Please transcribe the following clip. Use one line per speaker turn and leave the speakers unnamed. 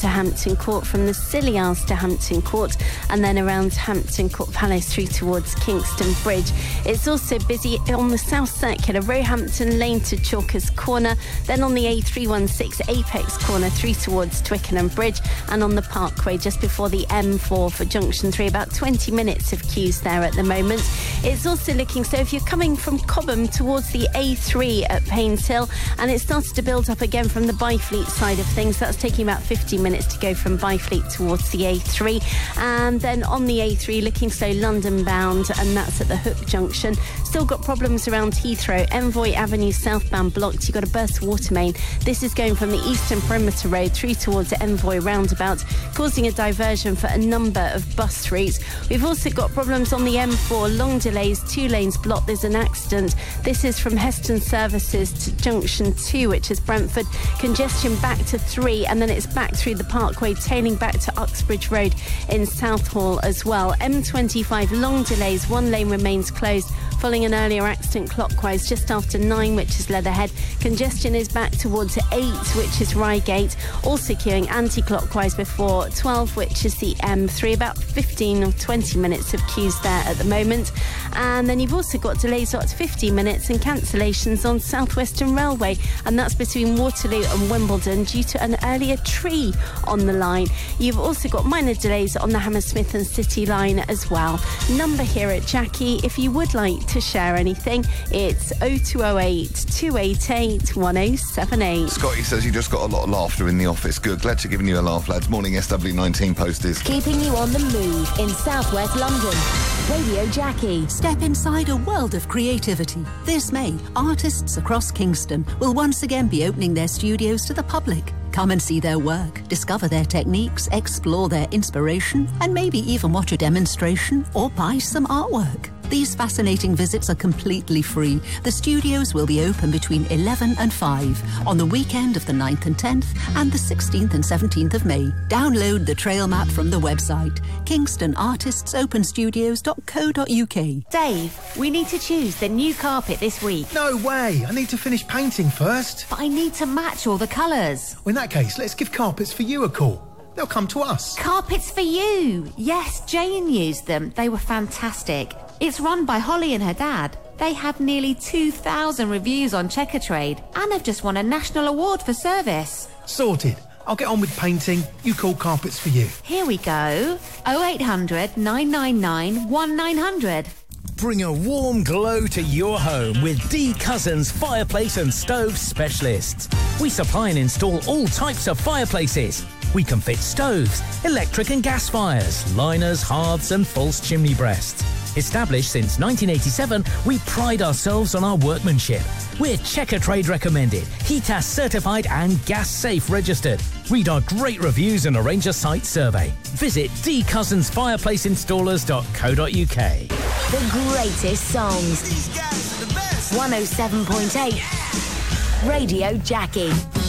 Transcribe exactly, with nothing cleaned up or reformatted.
to Hampton Court, from the Scilly Arms to Hampton Court, and then around Hampton Court Palace through towards Kingston Bridge. It's also busy on the South Circular, Roehampton Lane to Chalkers Corner, then on the A three sixteen Apex Corner through towards Twickenham Bridge, and on the Parkway just before the M four for Junction three. About twenty minutes of queues there at the moment. It's also looking, so if you're coming from Cobham towards the A three at Paynes Hill, and it started to build up again from the Byfleet side of things, that's taking about fifteen minutes to go from Byfleet towards the A three. And then on the A three, looking slow London bound, and that's at the Hook Junction. Still got problems around Heathrow, Envoy Avenue southbound blocked. You've got a burst water main. This is going from the Eastern Perimeter Road through towards Envoy roundabout, causing a diversion for a number of bus routes. We've also got problems on the M four, long delays, two lanes blocked. There's an accident. This is from Heston Services to Junction two, which is Brentford. Congestion back to three, and then it's back through the Parkway, tailing back to Uxbridge Road in Southall as well. M twenty-five, long delays, one lane remains closed following an earlier accident clockwise just after nine, which is Leatherhead. Congestion is back towards eight, which is Reigate. Also queuing anti-clockwise before twelve, which is the M three. About fifteen or twenty minutes of queues there at the moment. And then you've also got delays up to fifteen minutes and cancellations on South Western Railway, and that's between Waterloo and Wimbledon due to an earlier tree on the line. You've also got minor delays on the Hammersmith and City line as well. Number here at Jackie, if you would like to share anything, it's oh two oh eight, two eight eight, one oh seven eight.
Scotty says you just got a lot of laughter in the office. Good, glad to giving you a laugh, lads. Morning S W nineteen posters.
Keeping you on the move in South West London. Radio Jackie.
Step inside a world of creativity. This May, artists across Kingston will once again be opening their studios to the public. Come and see their work, discover their techniques, explore their inspiration, and maybe even watch a demonstration or buy some artwork. These fascinating visits are completely free. The studios will be open between eleven and five on the weekend of the ninth and tenth and the sixteenth and seventeenth of May. Download the trail map from the website, kingston artists open studios dot co dot uk.
Dave, we need to choose the new carpet this week.
No way! I need to finish painting first.
But I need to match all the colours.
Well, in that case, let's give Carpets for You a call. They'll come to us.
Carpets for You! Yes, Jane used them. They were fantastic. It's run by Holly and her dad. They have nearly two thousand reviews on Checkatrade and have just won a national award for service.
Sorted. I'll get on with painting. You call Carpets for You.
Here we go. oh eight hundred, nine nine nine, one nine hundred.
Bring a warm glow to your home with D Cousins Fireplace and Stove Specialists. We supply and install all types of fireplaces. We can fit stoves, electric and gas fires, liners, hearths and false chimney breasts. Established since nineteen eighty-seven, we pride ourselves on our workmanship. We're Checkatrade recommended, HETAS certified and gas safe registered. Read our great reviews and arrange a site survey. Visit d cousins fireplace installers dot co dot uk.
The greatest songs.
These guys are the best.
one oh seven point eight. Radio Jackie.